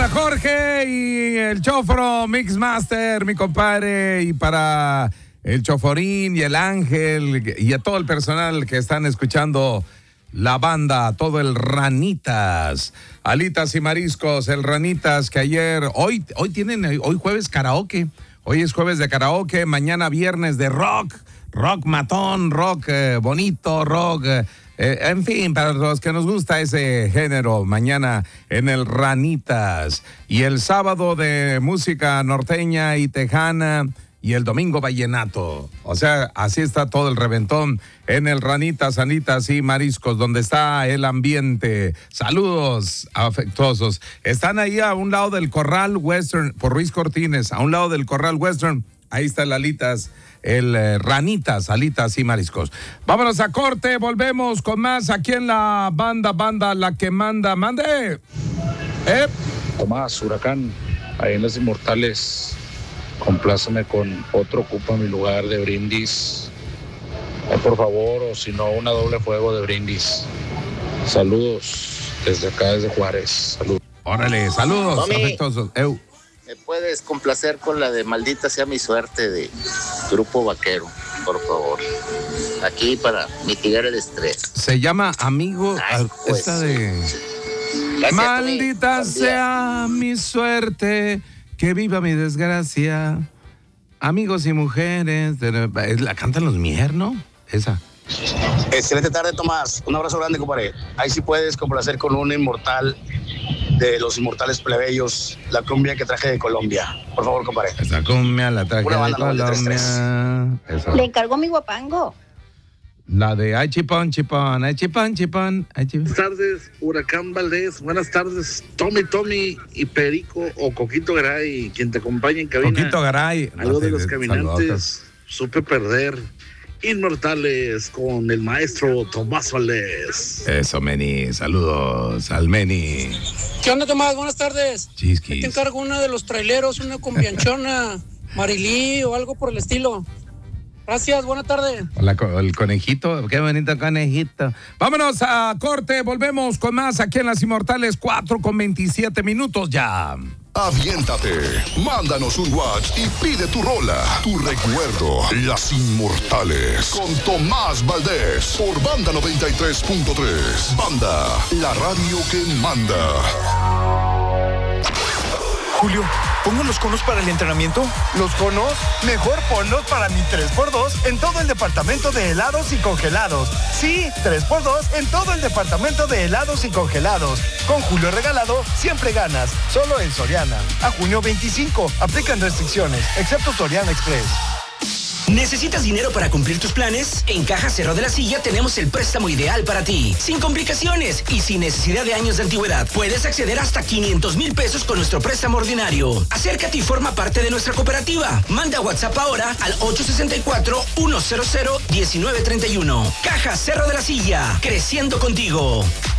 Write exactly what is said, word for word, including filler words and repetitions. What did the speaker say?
para Jorge y el Chofro Mixmaster, mi compadre, y para el Choforín y el Ángel y a todo el personal que están escuchando la banda, todo el Ranitas, Alitas y Mariscos, el Ranitas que ayer, hoy, hoy tienen, hoy jueves karaoke, hoy es jueves de karaoke, mañana viernes de rock, rock matón, rock eh, bonito, rock... Eh, Eh, en fin, para los que nos gusta ese género, mañana en el Ranitas y el sábado de música norteña y tejana y el domingo vallenato. O sea, así está todo el reventón en el Ranitas, Anitas y Mariscos, donde está el ambiente. Saludos afectuosos. Están ahí a un lado del Corral Western, por Ruiz Cortines, a un lado del Corral Western. Ahí está el Alitas, el eh, Ranitas, Alitas y Mariscos. Vámonos a corte, volvemos con más aquí en la banda, banda, la que manda, mande. ¿Eh? Tomás, Huracán, ahí en Los Inmortales, compláceme con otro Ocupa Mi Lugar de Brindis. Eh, por favor, o si no, una doble fuego de Brindis. Saludos desde acá, desde Juárez. Saludos. Órale, saludos Tommy. afectuosos. Eu. ¿Me puedes complacer con la de Maldita Sea Mi Suerte de Grupo Vaquero, por favor? Aquí para mitigar el estrés. Se llama Amigo, Ay, pues, esta de... Gracias, Maldita Tommy. sea mi suerte, que viva mi desgracia. Amigos y mujeres, de- la cantan los Mier, ¿no? Esa. Excelente tarde, Tomás. Un abrazo grande, compadre. Ahí sí puedes complacer con un inmortal de los inmortales plebeyos, la cumbia que traje de Colombia. Por favor, compadre. Esa cumbia la traje Una de banda noventa y tres Colombia. Esa. Le encargo mi guapango. La de ay chipón, chipón, ay chipón, chipón, ay chipón. Buenas tardes, Huracán Valdés. Buenas tardes, Tommy, Tommy y Perico o Coquito Garay, quien te acompaña en cabina. Coquito Garay. Algo de los Saludos. caminantes, supe perder. Inmortales con el maestro Tomás Valdés. Eso, Meni. Saludos al Meni. ¿Qué onda, Tomás? Buenas tardes. Te Chisquis. encargo una de los traileros, una con Bianchona, Marilí o algo por el estilo. Gracias, buena tarde. Hola, co- el conejito, qué bonito conejito. Vámonos a corte, volvemos con más aquí en Las Inmortales, cuatro con veintisiete minutos ya. Aviéntate, mándanos un WhatsApp y pide tu rola, tu recuerdo, Las Inmortales, con Tomás Valdés, por Banda noventa y tres punto tres. Banda, la radio que manda. Julio, ¿pongo los conos para el entrenamiento? ¿Los conos? Mejor ponlos para mi tres por dos en todo el departamento de helados y congelados. Sí, tres por dos en todo el departamento de helados y congelados. Con Julio regalado, siempre ganas. Solo en Soriana. A junio veinticinco. Aplican restricciones, excepto Soriana Express. ¿Necesitas dinero para cumplir tus planes? En Caja Cerro de la Silla tenemos el préstamo ideal para ti, sin complicaciones y sin necesidad de años de antigüedad. Puedes acceder hasta quinientos mil pesos con nuestro préstamo ordinario. Acércate y forma parte de nuestra cooperativa. Manda WhatsApp ahora al ocho seis cuatro, uno cero cero, uno nueve tres uno. Caja Cerro de la Silla, creciendo contigo.